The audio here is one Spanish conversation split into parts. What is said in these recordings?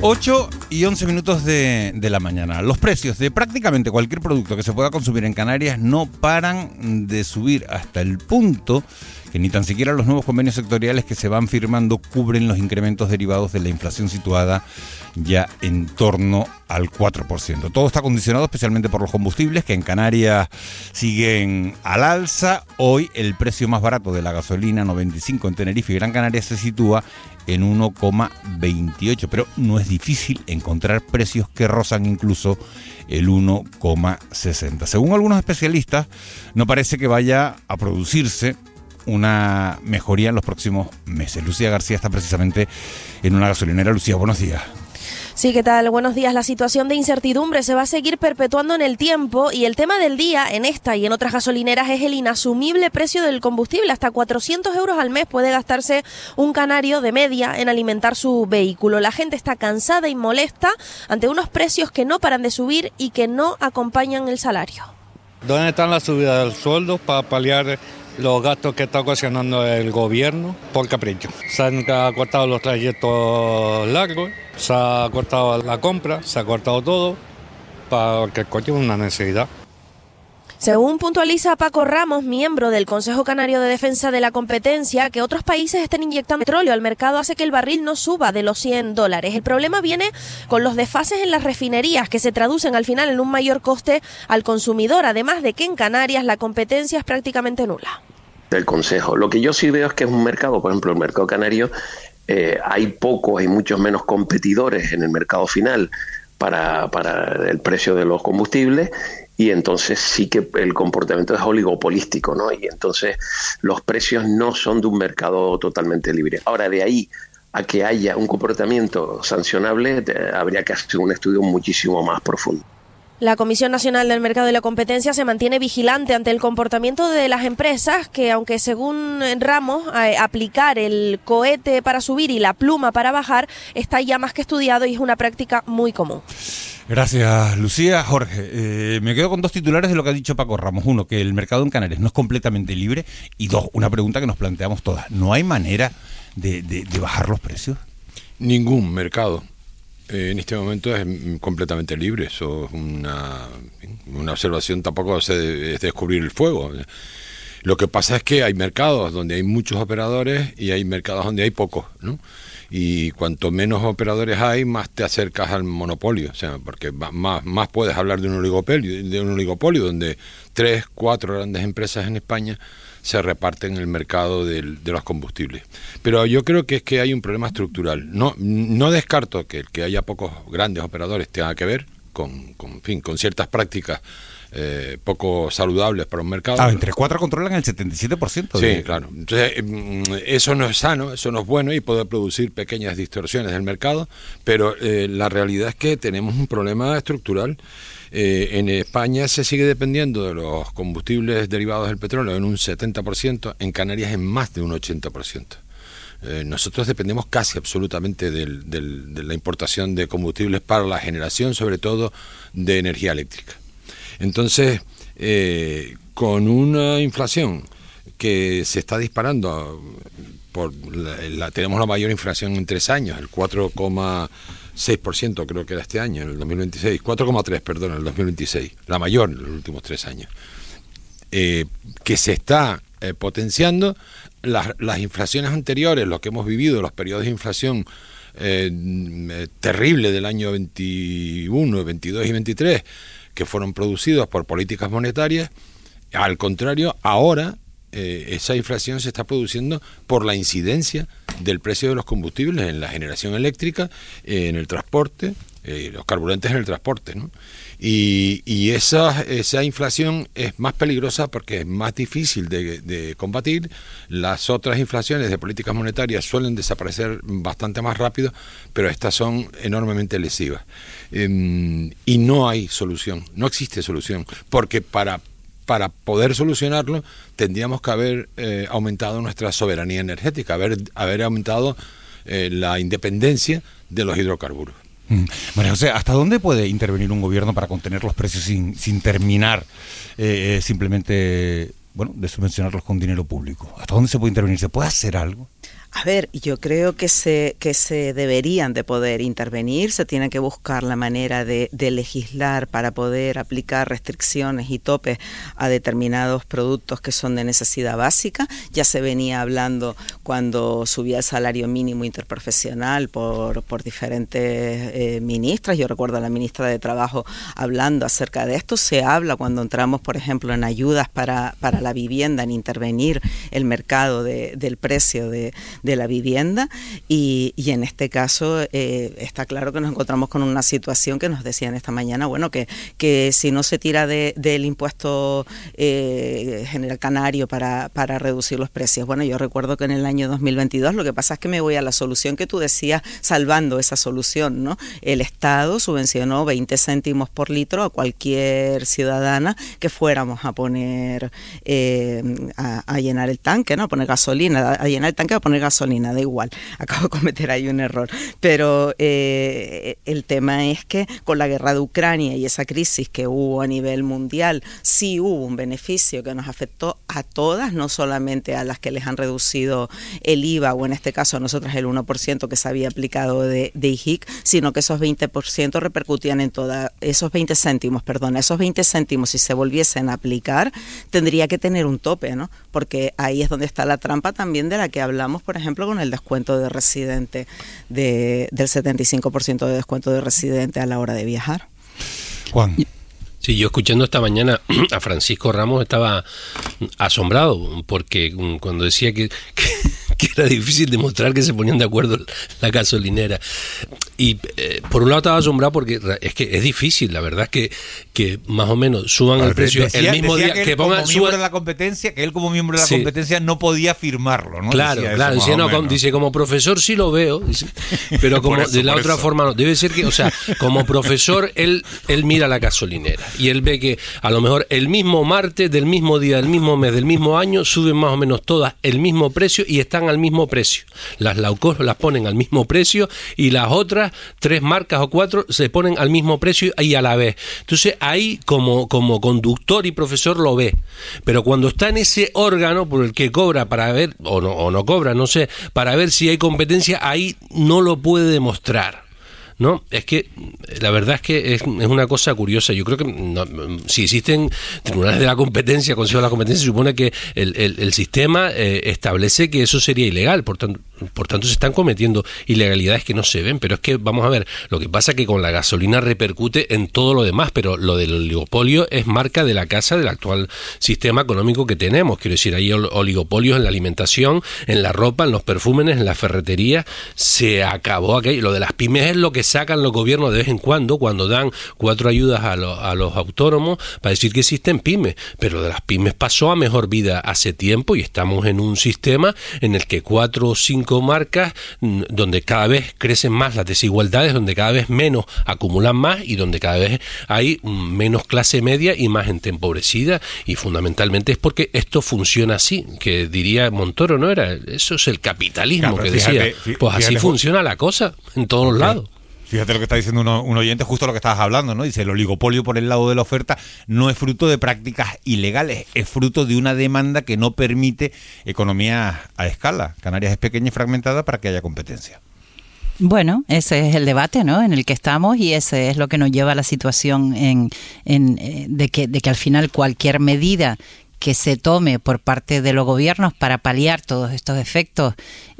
8:11 de la mañana. Los precios de prácticamente cualquier producto que se pueda consumir en Canarias no paran de subir hasta el punto que ni tan siquiera los nuevos convenios sectoriales que se van firmando cubren los incrementos derivados de la inflación situada ya en torno al 4%. Todo está condicionado especialmente por los combustibles, que en Canarias siguen al alza. Hoy el precio más barato de la gasolina 95 en Tenerife y Gran Canaria se sitúa en 1,28, pero no es difícil encontrar precios que rozan incluso el 1,60. Según algunos especialistas, no parece que vaya a producirse una mejoría en los próximos meses. Lucía García está precisamente en una gasolinera. Lucía, buenos días. Sí, ¿qué tal? Buenos días. La situación de incertidumbre se va a seguir perpetuando en el tiempo y el tema del día en esta y en otras gasolineras es el inasumible precio del combustible. Hasta 400 euros al mes puede gastarse un canario de media en alimentar su vehículo. La gente está cansada y molesta ante unos precios que no paran de subir y que no acompañan el salario. ¿Dónde están las subidas del sueldo para paliar los gastos que está ocasionando el gobierno por capricho? Se han cortado los trayectos largos, se ha cortado la compra, se ha cortado todo, porque el coche es una necesidad. Según puntualiza Paco Ramos, miembro del Consejo Canario de Defensa de la Competencia, que otros países estén inyectando petróleo al mercado hace que el barril no suba de los $100. El problema viene con los desfases en las refinerías, que se traducen al final en un mayor coste al consumidor, además de que en Canarias la competencia es prácticamente nula. Del Consejo. Lo que yo sí veo es que es un mercado, por ejemplo, el mercado canario, hay muchos menos competidores en el mercado final para el precio de los combustibles, y entonces sí que el comportamiento es oligopolístico, ¿no? Y entonces los precios no son de un mercado totalmente libre. Ahora, de ahí a que haya un comportamiento sancionable, habría que hacer un estudio muchísimo más profundo. La Comisión Nacional del Mercado y la Competencia se mantiene vigilante ante el comportamiento de las empresas que, aunque según Ramos, aplicar el cohete para subir y la pluma para bajar está ya más que estudiado y es una práctica muy común. Gracias, Lucía. Jorge, me quedo con dos titulares de lo que ha dicho Paco Ramos. Uno, que el mercado en Canarias no es completamente libre. Y dos, una pregunta que nos planteamos todas. ¿No hay manera de bajar los precios? Ningún mercado en este momento es completamente libre. Eso es una observación, tampoco es descubrir el fuego. Lo que pasa es que hay mercados donde hay muchos operadores y hay mercados donde hay pocos, ¿no? Y cuanto menos operadores hay, más te acercas al monopolio, o sea, porque más puedes hablar de un oligopolio donde 3, 4 grandes empresas en España se reparten el mercado de los combustibles. Pero yo creo que es que hay un problema estructural. No descarto que el que haya pocos grandes operadores tenga que ver con ciertas prácticas poco saludables para un mercado. Entre 4 controlan el 77%. Sí, claro. Entonces, eso no es sano, eso no es bueno y puede producir pequeñas distorsiones del mercado, pero la realidad es que tenemos un problema estructural. En España se sigue dependiendo de los combustibles derivados del petróleo en un 70%, en Canarias en más de un 80%. Nosotros dependemos casi absolutamente de la importación de combustibles para la generación, sobre todo, de energía eléctrica. Entonces, con una inflación que se está disparando, tenemos la mayor inflación en 3 años, el 4,6% creo que era este año, en el 2026, 4,3, perdón, en el 2026, la mayor en los últimos 3 años, que se está potenciando. Las inflaciones anteriores, lo que hemos vivido, los periodos de inflación terrible del año 21, 22 y 23, que fueron producidos por políticas monetarias, al contrario, ahora esa inflación se está produciendo por la incidencia del precio de los combustibles en la generación eléctrica, en el transporte, los carburantes en el transporte, ¿no? Y esa inflación es más peligrosa porque es más difícil de combatir. Las otras inflaciones de políticas monetarias suelen desaparecer bastante más rápido, pero estas son enormemente lesivas. Y no hay solución, no existe solución, porque para poder solucionarlo tendríamos que haber aumentado nuestra soberanía energética, haber aumentado la independencia de los hidrocarburos. María José, ¿hasta dónde puede intervenir un gobierno para contener los precios sin terminar simplemente de subvencionarlos con dinero público? ¿Hasta dónde se puede intervenir? ¿Se puede hacer algo? A ver, yo creo que se deberían de poder intervenir, se tiene que buscar la manera de legislar para poder aplicar restricciones y topes a determinados productos que son de necesidad básica. Ya se venía hablando cuando subía el salario mínimo interprofesional por diferentes ministras. Yo recuerdo a la ministra de Trabajo hablando acerca de esto. Se habla cuando entramos, por ejemplo, en ayudas para la vivienda, en intervenir el mercado del precio de la vivienda y en este caso está claro que nos encontramos con una situación que nos decían esta mañana, bueno, que si no se tira del impuesto general canario para reducir los precios. Bueno, yo recuerdo que en el año 2022 lo que pasa es que me voy a la solución que tú decías, salvando esa solución, ¿no? El Estado subvencionó 20 céntimos por litro a cualquier ciudadana que fuéramos a poner a llenar el tanque, ¿no? A poner gasolina, a llenar el tanque, a poner gasolina, da igual, acabo de cometer ahí un error, pero el tema es que con la guerra de Ucrania y esa crisis que hubo a nivel mundial, sí hubo un beneficio que nos afectó a todas, no solamente a las que les han reducido el IVA, o en este caso a nosotras el 1% que se había aplicado de IJIC, sino que esos 20% repercutían en esos 20 céntimos, si se volviesen a aplicar, tendría que tener un tope, ¿no? Porque ahí es donde está la trampa también de la que hablamos, por ejemplo, con el descuento de residente, del 75% de descuento de residente a la hora de viajar. Juan. Sí, yo escuchando esta mañana a Francisco Ramos estaba asombrado porque cuando decía que era difícil demostrar que se ponían de acuerdo la gasolinera. Y por un lado estaba asombrado porque es que es difícil, la verdad es que más o menos suban el precio el mismo día que pongan como miembro de la competencia, que él como miembro de la competencia no podía firmarlo, ¿no? Claro, dice, como profesor sí lo veo, dice, pero como de la otra forma no. Debe ser que, o sea, como profesor él mira la gasolinera y él ve que a lo mejor el mismo martes del mismo día, del mismo mes, del mismo año suben más o menos todas el mismo precio y están al mismo precio. Las low cost las ponen al mismo precio y las otras 3 marcas o 4 se ponen al mismo precio y a la vez. Entonces ahí como conductor y profesor lo ve, pero cuando está en ese órgano por el que cobra para ver o no cobra, no sé, para ver si hay competencia, ahí no lo puede demostrar. No, es que la verdad es que es una cosa curiosa. Yo creo que si existen tribunales de la competencia, Consejo de la Competencia, se supone que el sistema establece que eso sería ilegal. Por tanto, se están cometiendo ilegalidades que no se ven. Pero es que, vamos a ver, lo que pasa es que con la gasolina repercute en todo lo demás, pero lo del oligopolio es marca de la casa del actual sistema económico que tenemos. Quiero decir, hay oligopolios en la alimentación, en la ropa, en los perfumes, en la ferretería. Se acabó aquello. Lo de las pymes es lo que sacan los gobiernos de vez en cuando dan 4 ayudas a los autónomos para decir que existen pymes, pero de las pymes pasó a mejor vida hace tiempo y estamos en un sistema en el que 4 o 5 marcas donde cada vez crecen más las desigualdades, donde cada vez menos acumulan más y donde cada vez hay menos clase media y más gente empobrecida, y fundamentalmente es porque esto funciona así, que diría Montoro, ¿no era? Eso es el capitalismo, claro, que decía. Pues así funciona la cosa en todos lados. Fíjate lo que está diciendo un oyente, justo lo que estabas hablando, ¿no? Dice, el oligopolio por el lado de la oferta no es fruto de prácticas ilegales, es fruto de una demanda que no permite economía a escala. Canarias es pequeña y fragmentada para que haya competencia. Bueno, ese es el debate, ¿no?, en el que estamos, y ese es lo que nos lleva a la situación de que al final cualquier medida que se tome por parte de los gobiernos para paliar todos estos efectos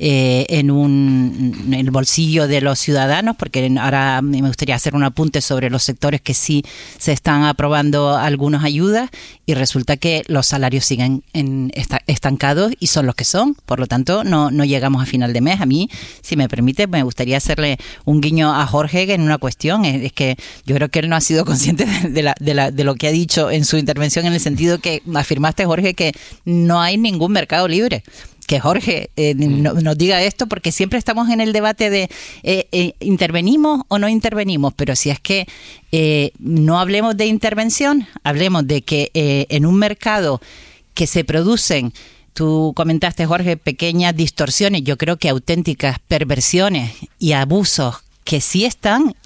en el bolsillo de los ciudadanos, porque ahora me gustaría hacer un apunte sobre los sectores que sí se están aprobando algunas ayudas y resulta que los salarios siguen estancados y son los que son, por lo tanto no llegamos a final de mes. A mí, si me permite, me gustaría hacerle un guiño a Jorge en una cuestión, es que yo creo que él no ha sido consciente de lo que ha dicho en su intervención, en el sentido que afirmaste, Jorge, que no hay ningún mercado libre. Que Jorge nos diga esto, porque siempre estamos en el debate de ¿intervenimos o no intervenimos? Pero si es que no hablemos de intervención, hablemos de que en un mercado que se producen, tú comentaste, Jorge, pequeñas distorsiones, yo creo que auténticas perversiones y abusos que sí están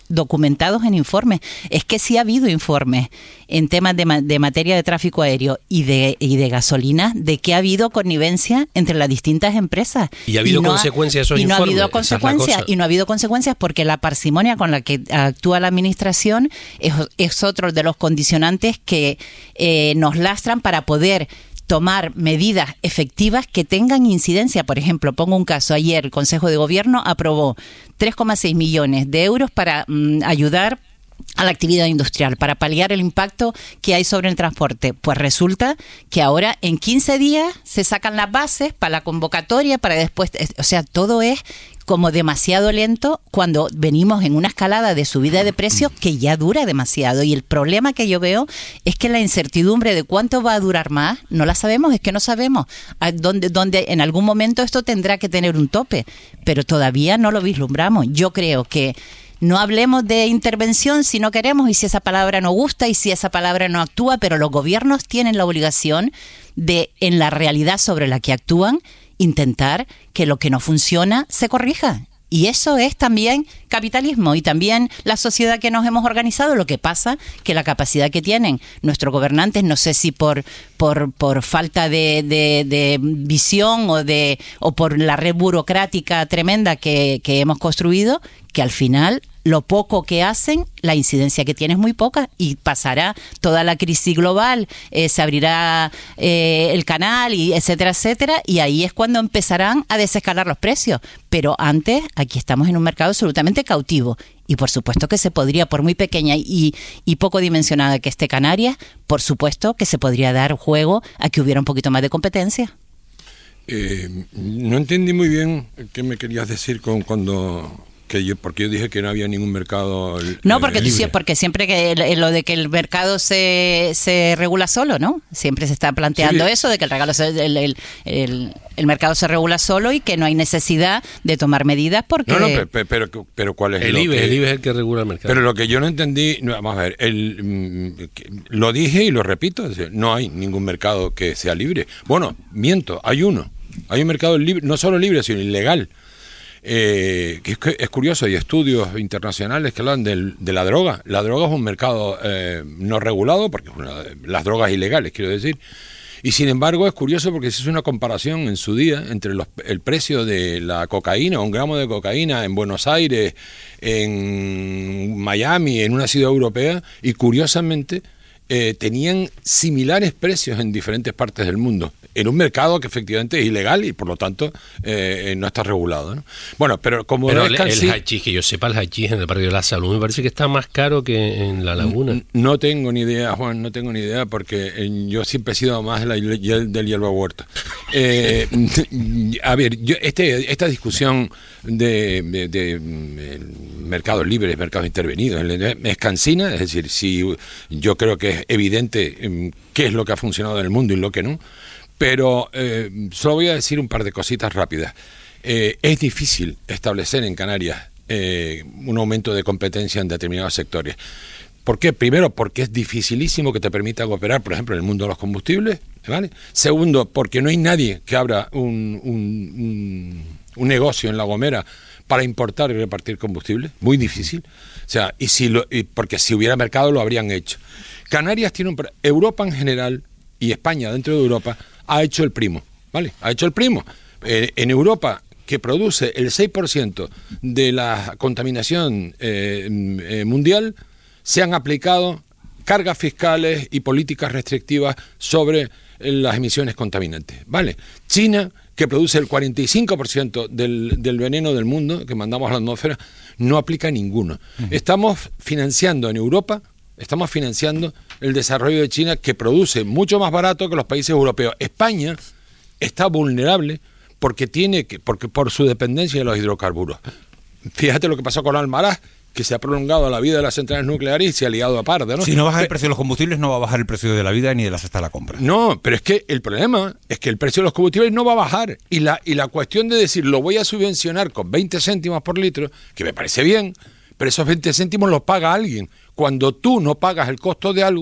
documentados en informes. Es que sí ha habido informes en temas de materia de tráfico aéreo y de gasolina, de que ha habido connivencia entre las distintas empresas. Y ha habido consecuencias esos informes. Y no ha habido consecuencias porque la parsimonia con la que actúa la administración es otro de los condicionantes que nos lastran para poder tomar medidas efectivas que tengan incidencia. Por ejemplo, pongo un caso. Ayer el Consejo de Gobierno aprobó 3,6 millones de euros para ayudar a la actividad industrial, para paliar el impacto que hay sobre el transporte. Pues resulta que ahora en 15 días se sacan las bases para la convocatoria, para después... O sea, todo es como demasiado lento cuando venimos en una escalada de subida de precios que ya dura demasiado. Y el problema que yo veo es que la incertidumbre de cuánto va a durar más, no la sabemos, es que no sabemos dónde en algún momento esto tendrá que tener un tope, pero todavía no lo vislumbramos. Yo creo que no hablemos de intervención si no queremos y si esa palabra no gusta y si esa palabra no actúa, pero los gobiernos tienen la obligación de, en la realidad sobre la que actúan, intentar que lo que no funciona se corrija. Y eso es también capitalismo y también la sociedad que nos hemos organizado. Lo que pasa que la capacidad que tienen nuestros gobernantes, no sé si por falta de visión o por la red burocrática tremenda que hemos construido, que al final lo poco que hacen, la incidencia que tiene es muy poca y pasará toda la crisis global, se abrirá el canal, y etcétera, etcétera, y ahí es cuando empezarán a desescalar los precios. Pero antes, aquí estamos en un mercado absolutamente cautivo y por supuesto que se podría, por muy pequeña y poco dimensionada que esté Canarias, por supuesto que se podría dar juego a que hubiera un poquito más de competencia. No entendí muy bien qué me querías decir porque yo dije que no había ningún mercado no, porque libre. Porque siempre que lo de que el mercado se regula solo, ¿no? Siempre se está planteando eso, de que el mercado se regula solo y que no hay necesidad de tomar medidas porque... No, pero ¿cuál es el IBE? El IBE es el que regula el mercado. Pero lo que yo no entendí, vamos a ver, lo dije y lo repito, es decir, no hay ningún mercado que sea libre. Bueno, miento, hay uno. Hay un mercado libre, no solo libre, sino ilegal. Que es curioso, hay estudios internacionales que hablan de la droga. La droga es un mercado no regulado, porque las drogas ilegales, quiero decir. Y sin embargo es curioso porque se hizo una comparación en su día entre el precio de la cocaína, 1 gramo de cocaína en Buenos Aires, en Miami, en una ciudad europea, y curiosamente tenían similares precios en diferentes partes del mundo, en un mercado que efectivamente es ilegal y por lo tanto no está regulado, ¿no? Bueno, pero como el hachís, que yo sepa, el hachís en el barrio de La Salud me parece que está más caro que en La Laguna. No tengo ni idea, Juan, no tengo ni idea, porque yo siempre he sido más del hierba huerta. A ver, esta discusión de mercados libres, mercados intervenidos, es cansina, es decir, si yo creo que es evidente qué es lo que ha funcionado en el mundo y lo que no, pero solo voy a decir un par de cositas rápidas. Es difícil establecer en Canarias un aumento de competencia en determinados sectores. ¿Por qué? Primero, porque es dificilísimo que te permitan operar, por ejemplo, en el mundo de los combustibles, ¿vale? Segundo, porque no hay nadie que abra un negocio en La Gomera para importar y repartir combustible, muy difícil. O sea, porque si hubiera mercado lo habrían hecho. Canarias tiene Europa en general y España dentro de Europa ha hecho el primo, ¿vale? Ha hecho el primo. En Europa, que produce el 6% de la contaminación mundial, se han aplicado cargas fiscales y políticas restrictivas sobre las emisiones contaminantes, ¿vale? China, que produce el 45% del veneno del mundo que mandamos a la atmósfera, no aplica ninguno. Estamos financiando en Europa, el desarrollo de China, que produce mucho más barato que los países europeos. España está vulnerable porque por su dependencia de los hidrocarburos. Fíjate lo que pasó con Almaraz, que se ha prolongado la vida de las centrales nucleares y se ha liado a parda, ¿no? Si no baja el precio de los combustibles, no va a bajar el precio de la vida ni de la cesta de la compra. No, pero es que el problema es que el precio de los combustibles no va a bajar. Y la cuestión de decir, lo voy a subvencionar con 20 céntimos por litro, que me parece bien, pero esos 20 céntimos los paga alguien. Cuando tú no pagas el costo de algo,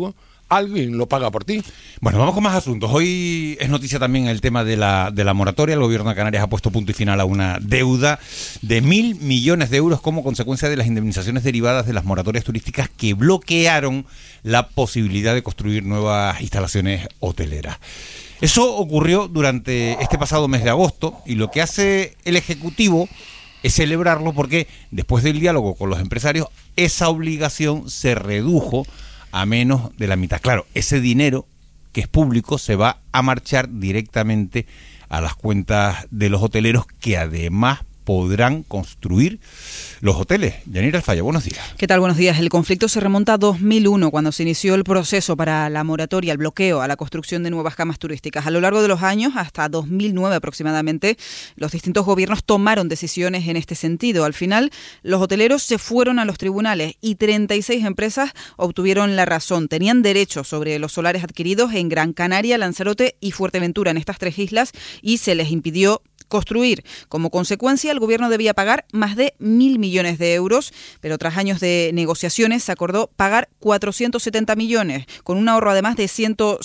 alguien lo paga por ti. Bueno, vamos con más asuntos. Hoy es noticia también el tema de la moratoria. El gobierno de Canarias ha puesto punto y final a una deuda de 1.000 millones de euros como consecuencia de las indemnizaciones derivadas de las moratorias turísticas que bloquearon la posibilidad de construir nuevas instalaciones hoteleras. Eso ocurrió durante este pasado mes de agosto y lo que hace el Ejecutivo es celebrarlo porque después del diálogo con los empresarios esa obligación se redujo a menos de la mitad. Claro, ese dinero que es público se va a marchar directamente a las cuentas de los hoteleros que además podrán construir los hoteles. Yanira Alfaya, buenos días. ¿Qué tal? Buenos días. El conflicto se remonta a 2001, cuando se inició el proceso para la moratoria, el bloqueo a la construcción de nuevas camas turísticas. A lo largo de los años, hasta 2009 aproximadamente, los distintos gobiernos tomaron decisiones en este sentido. Al final, los hoteleros se fueron a los tribunales y 36 empresas obtuvieron la razón. Tenían derechos sobre los solares adquiridos en Gran Canaria, Lanzarote y Fuerteventura, en estas 3 islas, y se les impidió construir. Como consecuencia, el gobierno debía pagar más de 1.000 millones de euros, pero tras años de negociaciones se acordó pagar 470 millones, con un ahorro además de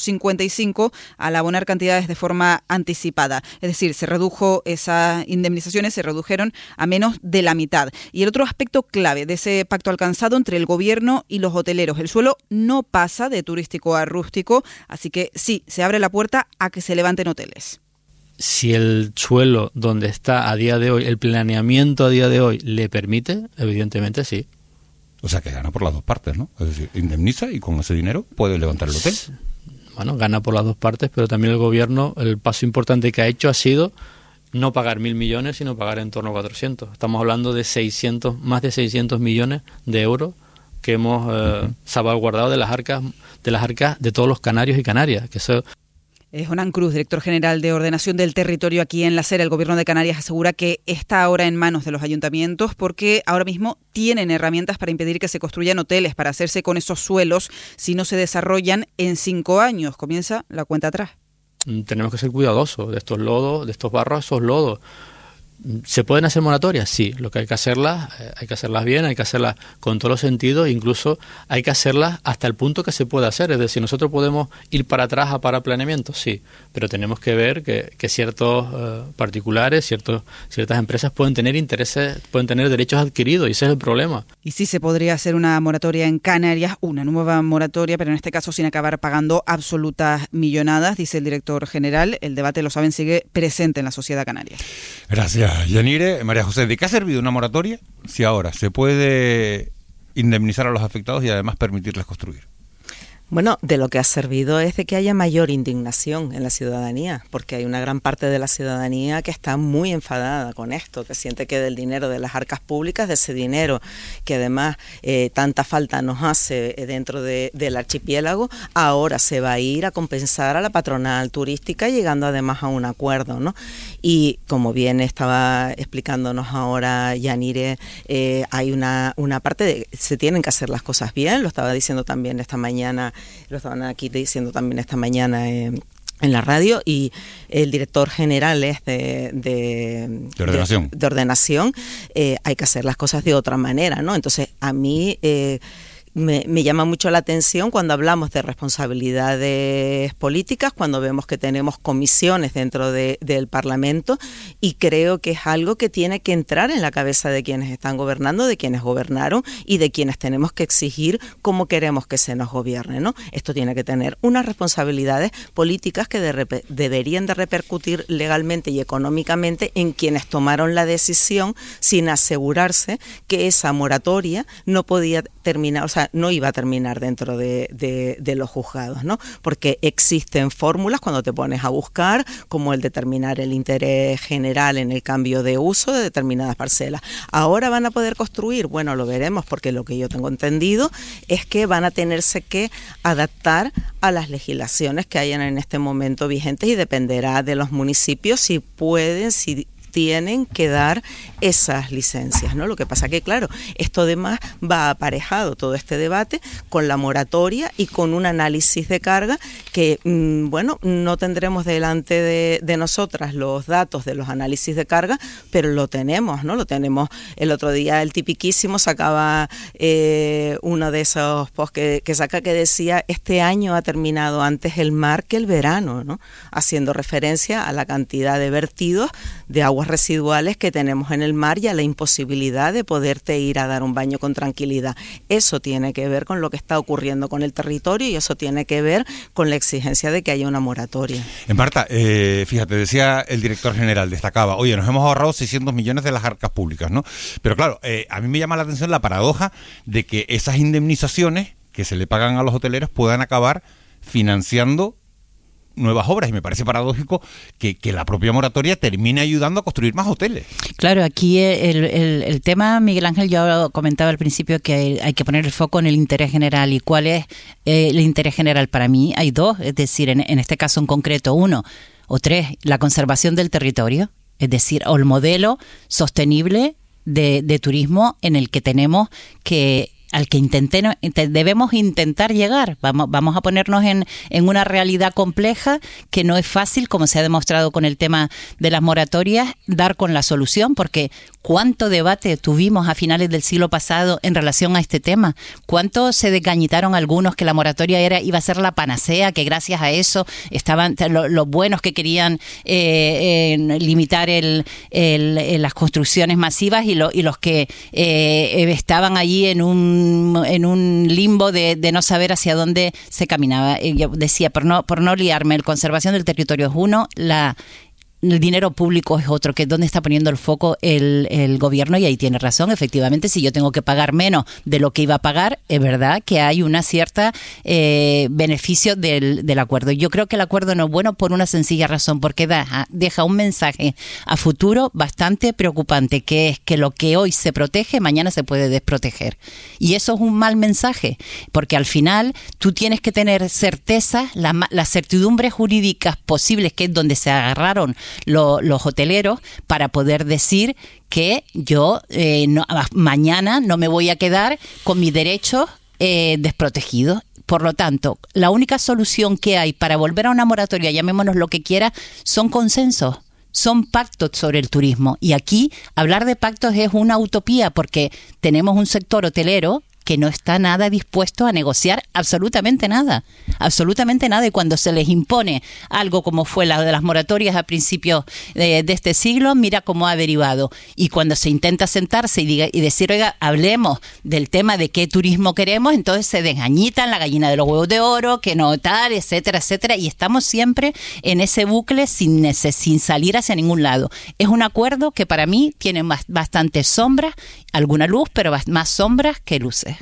155 al abonar cantidades de forma anticipada. Es decir, esas indemnizaciones se redujeron a menos de la mitad. Y el otro aspecto clave de ese pacto alcanzado entre el gobierno y los hoteleros: el suelo no pasa de turístico a rústico, así que sí, se abre la puerta a que se levanten hoteles. Si el suelo donde está a día de hoy, el planeamiento a día de hoy le permite, evidentemente sí. O sea que gana por las dos partes, ¿no? Es decir, indemniza y con ese dinero puede levantar el hotel. Bueno, gana por las dos partes, pero también el gobierno, el paso importante que ha hecho ha sido no pagar 1.000 millones, sino pagar en torno a 400. Estamos hablando de más de 600 millones de euros que hemos salvaguardado de las arcas de todos los canarios y canarias, que eso... Jonán Cruz, director general de Ordenación del Territorio aquí en La Sera. El Gobierno de Canarias asegura que está ahora en manos de los ayuntamientos porque ahora mismo tienen herramientas para impedir que se construyan hoteles, para hacerse con esos suelos si no se desarrollan en 5 años. Comienza la cuenta atrás. Tenemos que ser cuidadosos de estos lodos, de estos barros, esos lodos. ¿Se pueden hacer moratorias? Sí, lo que hay que hacerlas bien, hay que hacerlas con todos los sentidos, incluso hay que hacerlas hasta el punto que se pueda hacer. Es decir, nosotros podemos ir para atrás a para planeamiento, sí, pero tenemos que ver que ciertos particulares, ciertas empresas pueden tener intereses, pueden tener derechos adquiridos, y ese es el problema. Y sí se podría hacer una moratoria en Canarias, una nueva moratoria, pero en este caso sin acabar pagando absolutas millonadas, dice el director general. El debate, lo saben, sigue presente en la sociedad canaria. Gracias, Yanire. María José, ¿de qué ha servido una moratoria si ahora se puede indemnizar a los afectados y además permitirles construir? Bueno, de lo que ha servido es de que haya mayor indignación en la ciudadanía, porque hay una gran parte de la ciudadanía que está muy enfadada con esto, que siente que del dinero de las arcas públicas, de ese dinero que además tanta falta nos hace dentro del archipiélago, ahora se va a ir a compensar a la patronal turística, llegando además a un acuerdo, ¿no? Y como bien estaba explicándonos ahora Yanire, hay una parte de se tienen que hacer las cosas bien, lo estaba diciendo también esta mañana. Lo estaban aquí diciendo también esta mañana en la radio, y el director general es de ordenación. Hay que hacer las cosas de otra manera, ¿no? Entonces, a mí me llama mucho la atención cuando hablamos de responsabilidades políticas, cuando vemos que tenemos comisiones dentro del Parlamento, y creo que es algo que tiene que entrar en la cabeza de quienes están gobernando, de quienes gobernaron y de quienes tenemos que exigir cómo queremos que se nos gobierne, ¿no? Esto tiene que tener unas responsabilidades políticas que deberían de repercutir legalmente y económicamente en quienes tomaron la decisión sin asegurarse que esa moratoria no podía terminar, o sea, no iba a terminar dentro de los juzgados, ¿no? Porque existen fórmulas cuando te pones a buscar, como el determinar el interés general en el cambio de uso de determinadas parcelas. ¿Ahora van a poder construir? Bueno, lo veremos, porque lo que yo tengo entendido es que van a tenerse que adaptar a las legislaciones que hayan en este momento vigentes, y dependerá de los municipios si pueden, si tienen que dar esas licencias, ¿no? Lo que pasa que, claro, esto además va aparejado, todo este debate, con la moratoria y con un análisis de carga que, bueno, no tendremos delante de nosotras los datos de los análisis de carga, pero lo tenemos, ¿no? Lo tenemos. El otro día el tipiquísimo sacaba uno de esos posts que saca que decía: este año ha terminado antes el mar que el verano, ¿no? Haciendo referencia a la cantidad de vertidos de aguas residuales que tenemos en el mar y a la imposibilidad de poderte ir a dar un baño con tranquilidad. Eso tiene que ver con lo que está ocurriendo con el territorio y eso tiene que ver con la exigencia de que haya una moratoria. Marta, fíjate, decía el director general, destacaba, oye, nos hemos ahorrado 600 millones de las arcas públicas, ¿no? Pero claro, a mí me llama la atención la paradoja de que esas indemnizaciones que se le pagan a los hoteleros puedan acabar financiando nuevas obras, y me parece paradójico que la propia moratoria termine ayudando a construir más hoteles. Claro, aquí el tema, Miguel Ángel, yo comentaba al principio que hay que poner el foco en el interés general. ¿Y cuál es el interés general? Para mí hay dos, es decir, en este caso en concreto, uno o tres, la conservación del territorio, es decir, o el modelo sostenible de turismo en el que tenemos que al que debemos intentar llegar. Vamos a ponernos en una realidad compleja que no es fácil, como se ha demostrado con el tema de las moratorias, dar con la solución, porque cuánto debate tuvimos a finales del siglo pasado en relación a este tema, cuánto se desgañitaron algunos que la moratoria iba a ser la panacea, que gracias a eso estaban los buenos que querían limitar las construcciones masivas y los que estaban allí en un limbo de no saber hacia dónde se caminaba. Yo decía, por no liarme, la conservación del territorio es uno, el dinero público es otro, que es donde está poniendo el foco el gobierno, y ahí tiene razón. Efectivamente, si yo tengo que pagar menos de lo que iba a pagar, es verdad que hay una cierta beneficio del acuerdo. Yo creo que el acuerdo no es bueno por una sencilla razón, porque deja un mensaje a futuro bastante preocupante, que es que lo que hoy se protege, mañana se puede desproteger. Y eso es un mal mensaje, porque al final tú tienes que tener certeza, las certidumbres jurídicas posibles, que es donde se agarraron los hoteleros, para poder decir que yo mañana no me voy a quedar con mis derechos desprotegidos. Por lo tanto, la única solución que hay para volver a una moratoria, llamémonos lo que quiera, son consensos. Son pactos sobre el turismo. Y aquí hablar de pactos es una utopía, porque tenemos un sector hotelero que no está nada dispuesto a negociar absolutamente nada, y cuando se les impone algo como fue la de las moratorias a principios de este siglo, mira cómo ha derivado. Y cuando se intenta sentarse y decir, oiga, hablemos del tema de qué turismo queremos, entonces se desgañitan la gallina de los huevos de oro, que no tal, etcétera, etcétera, y estamos siempre en ese bucle sin salir hacia ningún lado. Es un acuerdo que para mí tiene bastantes sombras, alguna luz, pero más sombras que luces.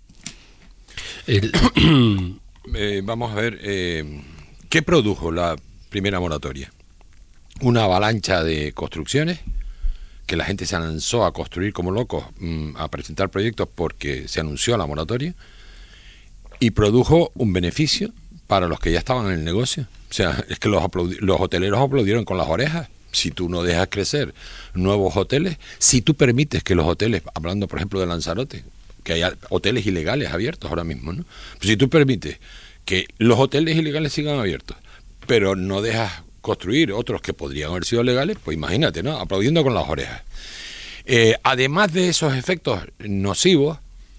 Vamos a ver, ¿qué produjo la primera moratoria? Una avalancha de construcciones, que la gente se lanzó a construir como locos, a presentar proyectos porque se anunció la moratoria, y produjo un beneficio para los que ya estaban en el negocio. O sea, es que los hoteleros aplaudieron con las orejas. Si tú no dejas crecer nuevos hoteles, si tú permites que los hoteles, hablando por ejemplo de Lanzarote, que haya hoteles ilegales abiertos ahora mismo, ¿no? Pues si tú permites que los hoteles ilegales sigan abiertos, pero no dejas construir otros que podrían haber sido legales, pues imagínate, ¿no? Aplaudiendo con las orejas. Además de esos efectos nocivos,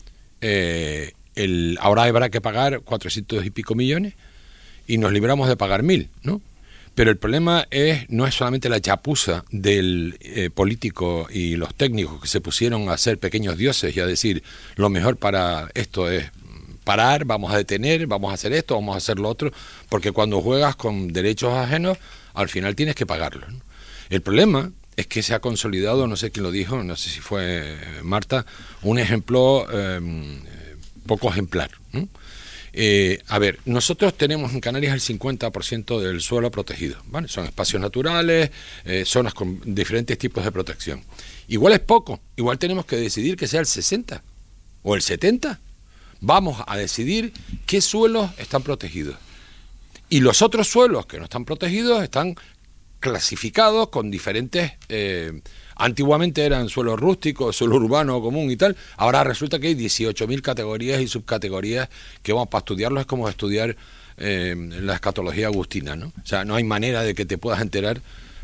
ahora habrá que pagar 400 y pico millones y nos libramos de pagar 1.000, ¿no? Pero el problema no es solamente la chapuza del político y los técnicos que se pusieron a ser pequeños dioses y a decir, lo mejor para esto es parar, vamos a detener, vamos a hacer esto, vamos a hacer lo otro, porque cuando juegas con derechos ajenos, al final tienes que pagarlos, ¿no? El problema es que se ha consolidado, no sé quién lo dijo, no sé si fue Marta, un ejemplo poco ejemplar, ¿no? A ver, nosotros tenemos en Canarias el 50% del suelo protegido, ¿vale? Son espacios naturales, zonas con diferentes tipos de protección. Igual es poco, igual tenemos que decidir que sea el 60 o el 70. Vamos a decidir qué suelos están protegidos. Y los otros suelos que no están protegidos están clasificados con diferentes... antiguamente eran suelo rústico, suelo urbano común y tal. Ahora resulta que hay 18.000 categorías y subcategorías que, vamos, para estudiarlo es como estudiar la escatología agustina, ¿no? O sea, no hay manera de que te puedas enterar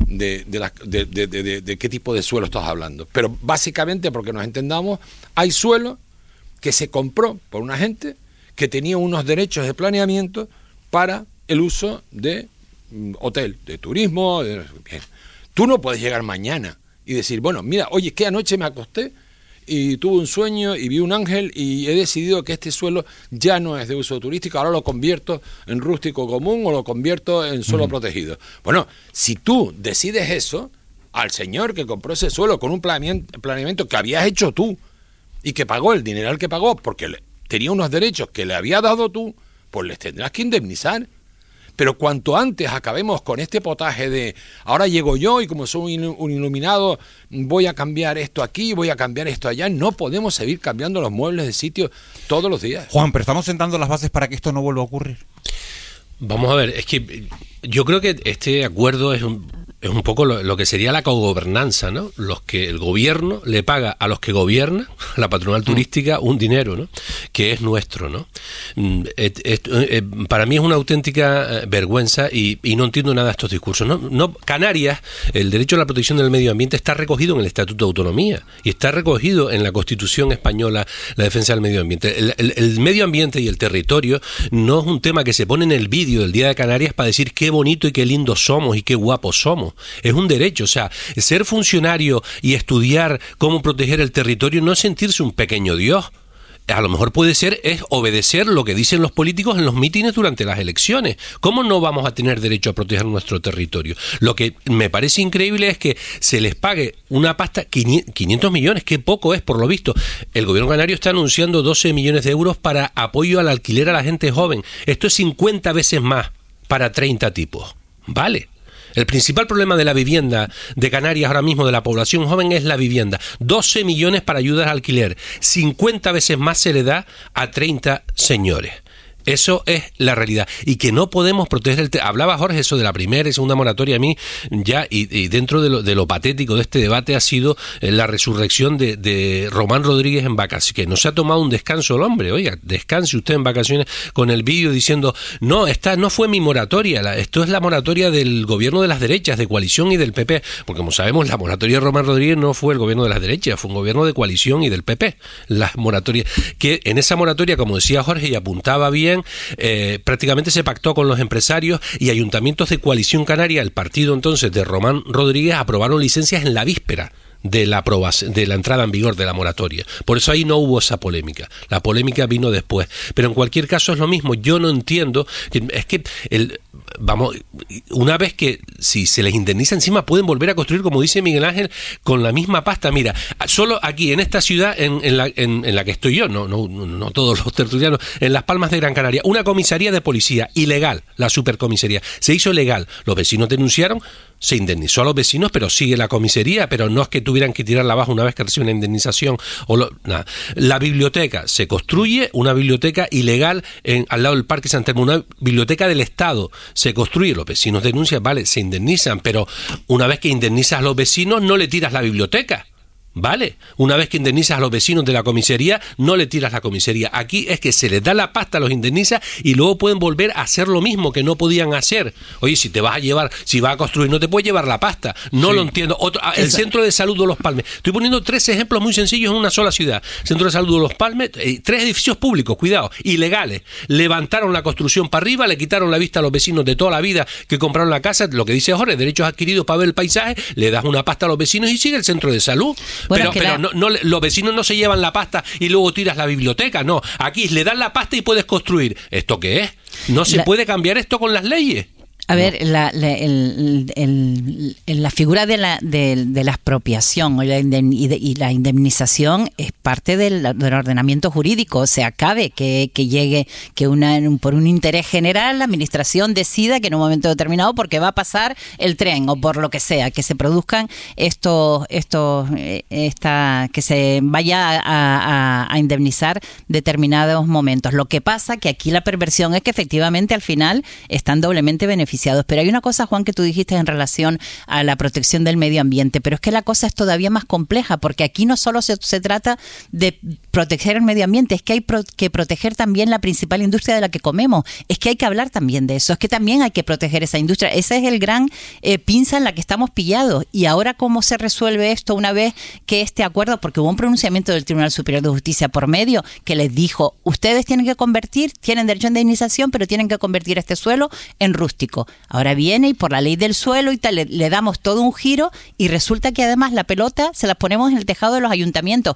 de qué tipo de suelo estás hablando. Pero básicamente, porque nos entendamos, hay suelo que se compró por una gente que tenía unos derechos de planeamiento para el uso de hotel, de turismo. Bien. Tú no puedes llegar mañana y decir, bueno, mira, oye, que anoche me acosté y tuve un sueño y vi un ángel y he decidido que este suelo ya no es de uso turístico, ahora lo convierto en rústico común o lo convierto en suelo protegido. Bueno, si tú decides eso, al señor que compró ese suelo con un planeamiento que habías hecho tú y que pagó el dineral que pagó porque tenía unos derechos que le había dado tú, pues les tendrás que indemnizar. Pero cuanto antes acabemos con este potaje de ahora llego yo y como soy un iluminado voy a cambiar esto aquí, voy a cambiar esto allá, no podemos seguir cambiando los muebles de sitio todos los días. Juan, pero estamos sentando las bases para que esto no vuelva a ocurrir. Vamos a ver, es que yo creo que este acuerdo es un poco lo que sería la cogobernanza, ¿no? Los que el gobierno le paga a los que gobiernan, la patronal turística, un dinero, ¿no? Que es nuestro, ¿no? Para mí es una auténtica vergüenza y no entiendo nada de estos discursos. No, Canarias, el derecho a la protección del medio ambiente está recogido en el Estatuto de Autonomía y está recogido en la Constitución española, la defensa del medio ambiente. El medio ambiente y el territorio no es un tema que se pone en el vídeo del Día de Canarias para decir qué bonito y qué lindos somos y qué guapos somos. Es un derecho, o sea, ser funcionario y estudiar cómo proteger el territorio no es sentirse un pequeño Dios. A lo mejor puede ser es obedecer lo que dicen los políticos en los mítines durante las elecciones. ¿Cómo no vamos a tener derecho a proteger nuestro territorio? Lo que me parece increíble es que se les pague una pasta, 500 millones, que poco es por lo visto. El gobierno canario está anunciando 12 millones de euros para apoyo al alquiler a la gente joven. Esto es 50 veces más para 30 tipos. ¿Vale? El principal problema de la vivienda de Canarias ahora mismo, de la población joven, es la vivienda. 12 millones para ayudas al alquiler. 50 veces más se le da a 30 señores. Eso es la realidad. Y que no podemos proteger hablaba Jorge eso de la primera y segunda moratoria. A mí ya, y dentro de lo patético de este debate ha sido la resurrección de Román Rodríguez en vacaciones, que no se ha tomado un descanso el hombre. Oiga, descanse usted en vacaciones, con el vídeo diciendo, no, esta no fue mi moratoria, esto es la moratoria del gobierno de las derechas, de coalición y del PP. Porque como sabemos, la moratoria de Román Rodríguez no fue el gobierno de las derechas, fue un gobierno de coalición y del PP. Las moratorias, que en esa moratoria, como decía Jorge y apuntaba bien, prácticamente se pactó con los empresarios y ayuntamientos de Coalición Canaria. El partido entonces de Román Rodríguez aprobaron licencias en la víspera de la entrada en vigor de la moratoria. Por eso ahí no hubo esa polémica. La polémica vino después. Pero en cualquier caso es lo mismo. Yo no entiendo. Es que una vez que si se les indemniza encima pueden volver a construir, como dice Miguel Ángel, con la misma pasta. Mira, solo aquí en esta ciudad en la que estoy yo, no todos los tertulianos, en Las Palmas de Gran Canaria, una comisaría de policía ilegal, la supercomisaría, se hizo legal. Los vecinos denunciaron, se indemnizó a los vecinos, pero sigue la comisaría, pero no es que tuvieran que tirarla abajo una vez que reciben una indemnización. Nada. La biblioteca, se construye una biblioteca ilegal al lado del Parque San Telmo, una biblioteca del Estado, se construye, los vecinos denuncian, vale, se indemnizan, pero una vez que indemnizas a los vecinos no le tiras la biblioteca. Vale, una vez que indemnizas a los vecinos de la comisaría, no le tiras la comisaría. Aquí es que se les da la pasta, los indemniza y luego pueden volver a hacer lo mismo que no podían hacer. Oye, si vas a construir, no te puedes llevar la pasta. No sí. Lo entiendo. El Centro de Salud de Los Palmes. Estoy poniendo 3 ejemplos muy sencillos en una sola ciudad. Centro de Salud de Los Palmes, 3 edificios públicos, cuidado, ilegales. Levantaron la construcción para arriba, le quitaron la vista a los vecinos de toda la vida que compraron la casa. Lo que dice Jorge, derechos adquiridos para ver el paisaje, le das una pasta a los vecinos y sigue el centro de salud. Bueno, pero los vecinos no se llevan la pasta y luego tiras la biblioteca, no. Aquí le dan la pasta y puedes construir. ¿Esto qué es? No se puede cambiar esto con las leyes. A ver, la figura de la expropiación y la indemnización es parte del ordenamiento jurídico. O sea, cabe que llegue, que por un interés general la administración decida que en un momento determinado, porque va a pasar el tren o por lo que sea, que se produzcan que se vaya a indemnizar determinados momentos. Lo que pasa que aquí la perversión es que efectivamente al final están doblemente beneficiados. Pero hay una cosa, Juan, que tú dijiste en relación a la protección del medio ambiente, pero es que la cosa es todavía más compleja, porque aquí no solo se trata de proteger el medio ambiente, es que hay que proteger también la principal industria de la que comemos. Es que hay que hablar también de eso, es que también hay que proteger esa industria. Ese es el gran pinza en la que estamos pillados. Y ahora, ¿cómo se resuelve esto una vez que este acuerdo? Porque hubo un pronunciamiento del Tribunal Superior de Justicia por medio que les dijo, ustedes tienen derecho a indemnización, pero tienen que convertir este suelo en rústico. Ahora viene y por la ley del suelo y tal, le damos todo un giro y resulta que además la pelota se la ponemos en el tejado de los ayuntamientos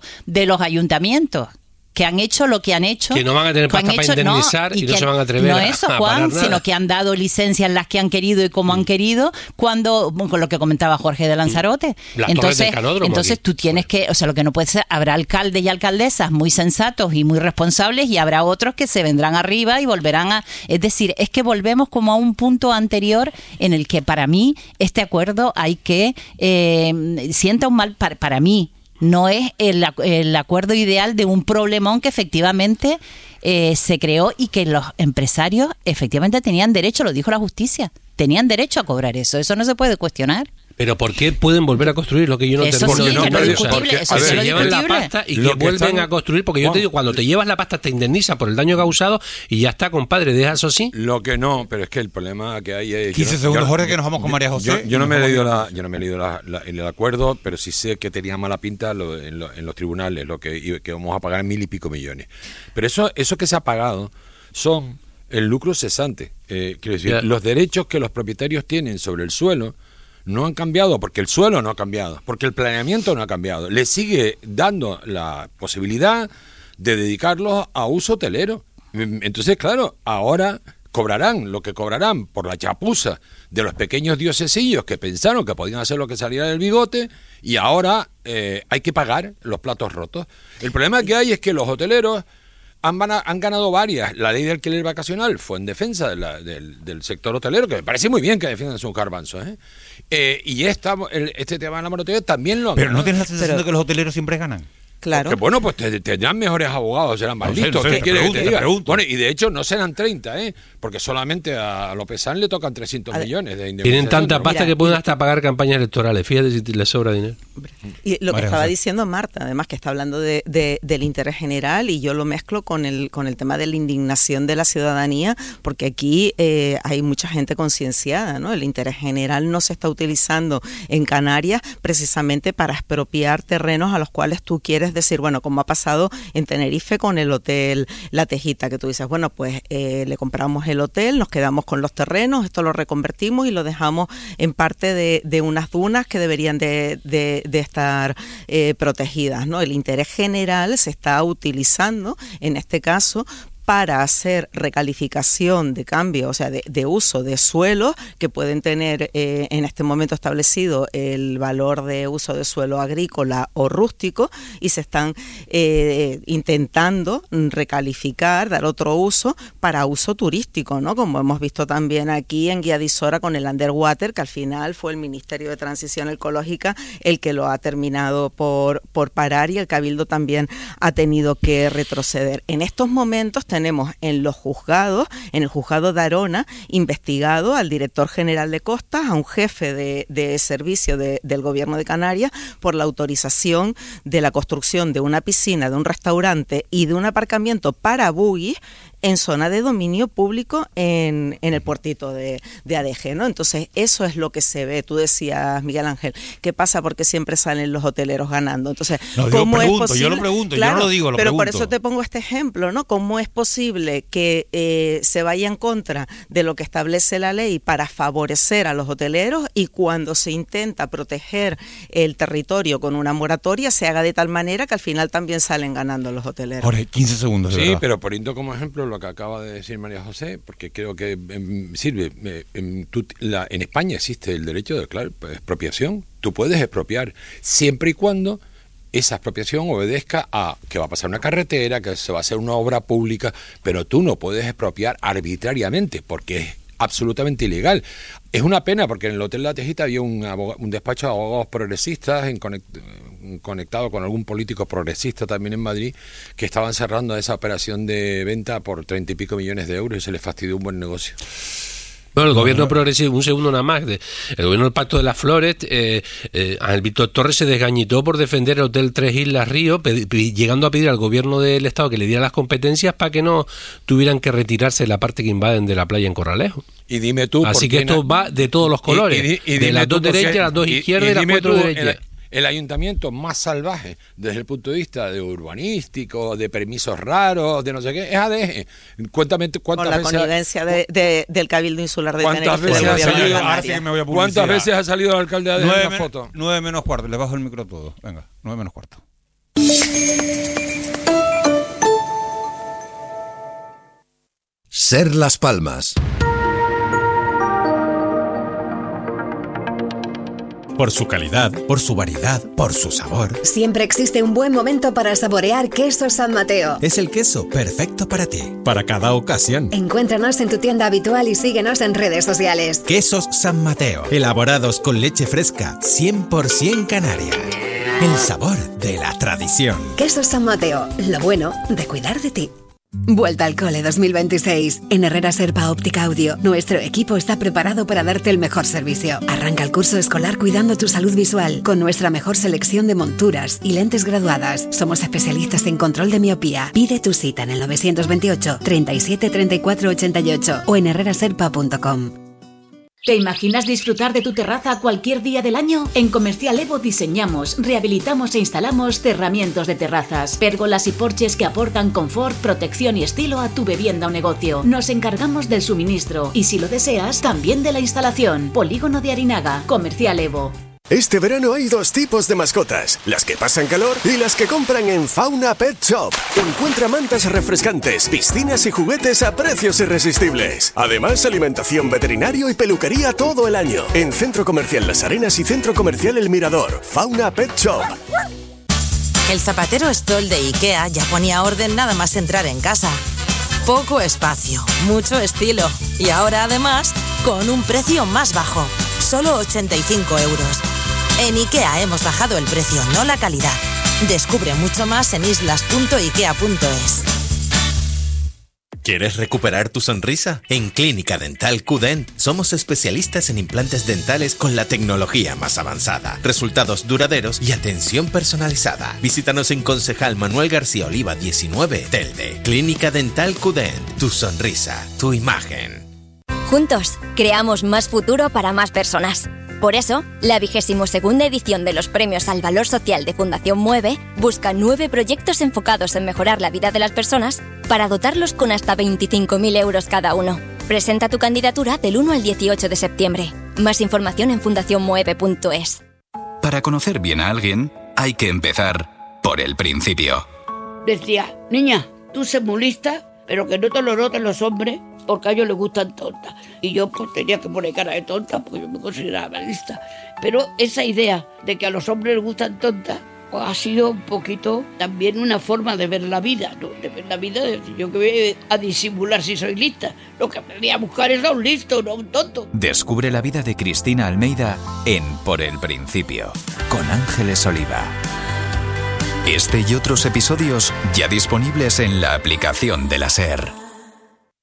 que han hecho lo que han hecho. Que no van a tener pasta para indemnizar y no se van a atrever no eso, Juan, sino que han dado licencias las que han querido y como han querido, con lo que comentaba Jorge de Lanzarote. Entonces tú tienes que, o sea, lo que no puede ser, habrá alcaldes y alcaldesas muy sensatos y muy responsables y habrá otros que se vendrán arriba y volverán a... Es decir, es que volvemos como a un punto anterior en el que para mí este acuerdo hay que... sienta un mal para mí. No es el acuerdo ideal de un problemón que efectivamente se creó y que los empresarios efectivamente tenían derecho, lo dijo la justicia, tenían derecho a cobrar eso. Eso no se puede cuestionar. Pero ¿por qué pueden volver a construir lo que yo no termino de entender? Se llevan la pasta y que vuelven a construir, porque yo te digo, cuando te llevas la pasta te indemniza por el daño causado y ya está, compadre, deja eso así. Lo que no, pero es que el problema que hay es... 15 segundos, Jorge, que nos vamos con María José. Yo no me he leído el acuerdo, pero sí sé que tenía mala pinta en los tribunales, que vamos a pagar 1.000 y pico millones. Pero eso que se ha pagado son el lucro cesante. Quiero decir, los derechos que los propietarios tienen sobre el suelo no han cambiado, porque el suelo no ha cambiado, porque el planeamiento no ha cambiado. Le sigue dando la posibilidad de dedicarlos a uso hotelero. Entonces, claro, ahora cobrarán lo que cobrarán por la chapuza de los pequeños diosesillos que pensaron que podían hacer lo que saliera del bigote y ahora hay que pagar los platos rotos. El problema que hay es que los hoteleros han ganado varias. La ley de alquiler vacacional fue en defensa del sector hotelero, que me parece muy bien que defiendan sus garbanzos, y este tema de la moratoria también lo han Pero ganado. ¿no tienes la sensación de que los hoteleros siempre ganan? Claro. Porque, bueno, pues tendrán mejores abogados, serán más listos. ¿Qué quieres que te diga? Bueno, y de hecho no serán 30, porque solamente a López Sanz le tocan 300 millones de indemnización. Tienen tanta pasta que pueden hasta pagar campañas electorales. Fíjate si les sobra dinero. Y lo que estaba diciendo Marta, además, que está hablando del interés general, y yo lo mezclo con el tema de la indignación de la ciudadanía, porque aquí hay mucha gente concienciada, ¿no? El interés general no se está utilizando en Canarias precisamente para expropiar terrenos a los cuales tú quieres decir, bueno, como ha pasado en Tenerife con el hotel La Tejita, que tú dices, bueno, pues le compramos el hotel, nos quedamos con los terrenos, esto lo reconvertimos y lo dejamos en parte de unas dunas que deberían de estar protegidas, ¿no? El interés general se está utilizando en este caso para hacer recalificación de cambio, o sea, de uso de suelos que pueden tener en este momento establecido el valor de uso de suelo agrícola o rústico, y se están intentando recalificar, dar otro uso para uso turístico, ¿no? Como hemos visto también aquí en Guía de Isora con el Underwater, que al final fue el Ministerio de Transición Ecológica el que lo ha terminado por parar, y el Cabildo también ha tenido que retroceder. En estos momentos tenemos en los juzgados, en el juzgado de Arona, investigado al director general de Costas, a un jefe de servicio del gobierno de Canarias, por la autorización de la construcción de una piscina, de un restaurante y de un aparcamiento para buggies en zona de dominio público en el puertito de Adeje, ¿no? Entonces, eso es lo que se ve. Tú decías, Miguel Ángel, ¿qué pasa? Porque siempre salen los hoteleros ganando. Entonces, ¿cómo es posible? Yo lo pregunto, claro, yo no lo digo, lo pero pregunto. por eso te pongo este ejemplo, ¿no? ¿Cómo es posible que se vaya en contra de lo que establece la ley para favorecer a los hoteleros, y cuando se intenta proteger el territorio con una moratoria se haga de tal manera que al final también salen ganando los hoteleros? Jorge, 15 segundos. Sí, verdad. pero poniendo como ejemplo lo que acaba de decir María José, porque creo que sirve. En España existe el derecho de expropiación. Tú puedes expropiar siempre y cuando esa expropiación obedezca a que va a pasar una carretera, que se va a hacer una obra pública, pero tú no puedes expropiar arbitrariamente, porque absolutamente ilegal. Es una pena porque en el Hotel La Tejita había un despacho de abogados progresistas conectado con algún político progresista también en Madrid, que estaban cerrando esa operación de venta por 30 y pico millones de euros y se les fastidió un buen negocio. Bueno, el gobierno progresista, un segundo nada más, el gobierno del Pacto de las Flores, Ángel Víctor Torres se desgañitó por defender el Hotel Tres Islas Río, llegando a pedir al gobierno del Estado que le diera las competencias para que no tuvieran que retirarse la parte que invaden de la playa en Corralejo. Y dime tú, así que esto va de todos los colores, de las dos derechas, las dos izquierdas y las cuatro derechas. El ayuntamiento más salvaje desde el punto de vista de urbanístico, de permisos raros, de no sé qué, es ADG. Cuéntame cuántas veces... Con la connivencia del Cabildo Insular de Tenerife. ¿Cuántas veces ha salido el alcalde de ADG en la foto? 9 menos cuarto, le bajo el micro todo. Venga, 9 menos cuarto. Ser Las Palmas. Por su calidad, por su variedad, por su sabor. Siempre existe un buen momento para saborear Quesos San Mateo. Es el queso perfecto para ti, para cada ocasión. Encuéntranos en tu tienda habitual y síguenos en redes sociales. Quesos San Mateo, elaborados con leche fresca, 100% canaria. El sabor de la tradición. Quesos San Mateo, lo bueno de cuidar de ti. Vuelta al cole 2026. En Herrera Serpa Óptica Audio, nuestro equipo está preparado para darte el mejor servicio. Arranca el curso escolar cuidando tu salud visual con nuestra mejor selección de monturas y lentes graduadas. Somos especialistas en control de miopía. Pide tu cita en el 928 37 34 88 o en herreraserpa.com. ¿Te imaginas disfrutar de tu terraza cualquier día del año? En Comercial Evo diseñamos, rehabilitamos e instalamos cerramientos de terrazas, pérgolas y porches que aportan confort, protección y estilo a tu vivienda o negocio. Nos encargamos del suministro y, si lo deseas, también de la instalación. Polígono de Arinaga. Comercial Evo. Este verano hay dos tipos de mascotas, las que pasan calor y las que compran en Fauna Pet Shop. Encuentra mantas refrescantes, piscinas y juguetes a precios irresistibles. Además, alimentación, veterinario y peluquería todo el año. En Centro Comercial Las Arenas y Centro Comercial El Mirador. Fauna Pet Shop. El zapatero Stoll de IKEA ya ponía orden nada más entrar en casa. Poco espacio, mucho estilo y ahora además con un precio más bajo, solo 85 euros. En IKEA hemos bajado el precio, no la calidad. Descubre mucho más en islas.ikea.es. ¿Quieres recuperar tu sonrisa? En Clínica Dental QDent somos especialistas en implantes dentales con la tecnología más avanzada, resultados duraderos y atención personalizada. Visítanos en Concejal Manuel García Oliva 19, Telde. Clínica Dental QDent, tu sonrisa, tu imagen. Juntos, creamos más futuro para más personas. Por eso, la 22ª edición de los Premios al Valor Social de Fundación Mueve busca 9 proyectos enfocados en mejorar la vida de las personas para dotarlos con hasta 25.000 euros cada uno. Presenta tu candidatura del 1 al 18 de septiembre. Más información en fundacionmueve.es. Para conocer bien a alguien, hay que empezar por el principio. Decía, niña, tú sé muy lista, pero que no te lo noten los hombres, porque a ellos les gustan tontas. Y yo pues tenía que poner cara de tonta, porque yo me consideraba lista. Pero esa idea de que a los hombres les gustan tontas, pues ha sido un poquito también una forma de ver la vida, ¿no? De ver la vida, de decir, yo que voy a disimular si soy lista. Lo que me voy a buscar es a un listo, no a un tonto. Descubre la vida de Cristina Almeida en Por el Principio, con Ángeles Oliva. Este y otros episodios ya disponibles en la aplicación de la SER.